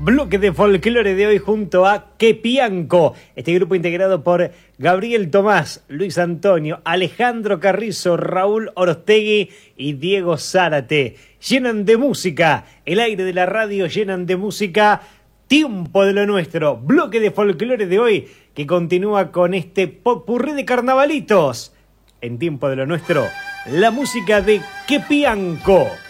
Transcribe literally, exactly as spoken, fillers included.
bloque de folclore de hoy junto a Quepianco, este grupo integrado por Gabriel Tomás, Luis Antonio, Alejandro Carrizo, Raúl Orostegui y Diego Zárate. Llenan de música, el aire de la radio llenan de música, tiempo de lo nuestro, bloque de folclore de hoy que continúa con este popurrí de carnavalitos. En tiempo de lo nuestro, la música de Quepianco.